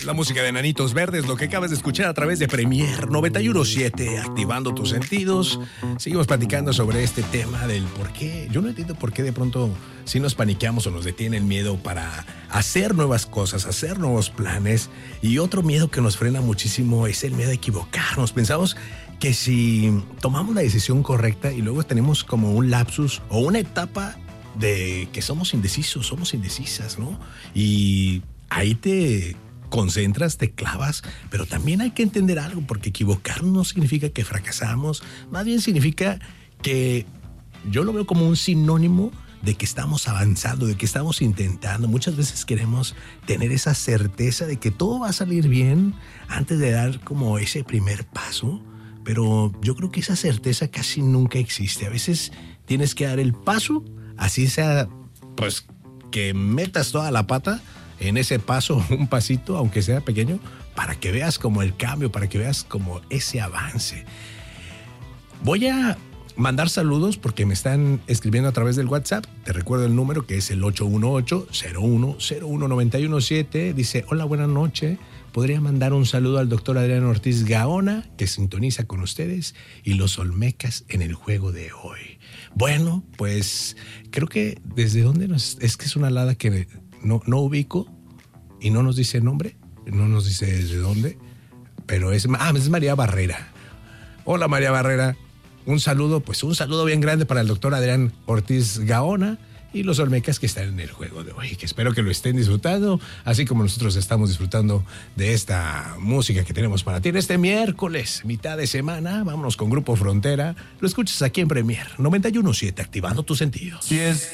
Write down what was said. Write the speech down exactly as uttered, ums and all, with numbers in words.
La música de Enanitos Verdes, lo que acabas de escuchar a través de Premier noventa y uno punto siete, activando tus sentidos. Seguimos platicando sobre este tema del por qué. Yo no entiendo por qué de pronto si nos paniqueamos o nos detiene el miedo para hacer nuevas cosas, hacer nuevos planes. Y otro miedo que nos frena muchísimo es el miedo a equivocarnos. Pensamos que si tomamos la decisión correcta y luego tenemos como un lapsus o una etapa de que somos indecisos, somos indecisas, ¿no? Y ahí te concentras, te clavas, pero también hay que entender algo, porque equivocarnos no significa que fracasamos, más bien significa que yo lo veo como un sinónimo de que estamos avanzando, de que estamos intentando. Muchas veces queremos tener esa certeza de que todo va a salir bien antes de dar como ese primer paso, pero yo creo que esa certeza casi nunca existe. A veces tienes que dar el paso, así sea, pues, que metas toda la pata en ese paso, un pasito, aunque sea pequeño, para que veas como el cambio, para que veas como ese avance. Voy a mandar saludos porque me están escribiendo a través del WhatsApp. Te recuerdo el número, que es el ocho uno ocho, cero uno cero uno, nueve uno siete. Dice: hola, buenas noches. Podría mandar un saludo al doctor Adrián Ortiz Gaona, que sintoniza con ustedes, y los Olmecas en el juego de hoy. Bueno, pues creo que desde dónde nos... Es que es una alada que no, no ubico y no nos dice nombre, no nos dice desde dónde, pero es, ah, es María Barrera. Hola, María Barrera. Un saludo, pues un saludo bien grande para el doctor Adrián Ortiz Gaona y los Olmecas que están en el juego de hoy, que espero que lo estén disfrutando, así como nosotros estamos disfrutando de esta música que tenemos para ti en este miércoles, mitad de semana. Vámonos con Grupo Frontera. Lo escuchas aquí en Premier noventa y uno punto siete, activando tus sentidos. Si es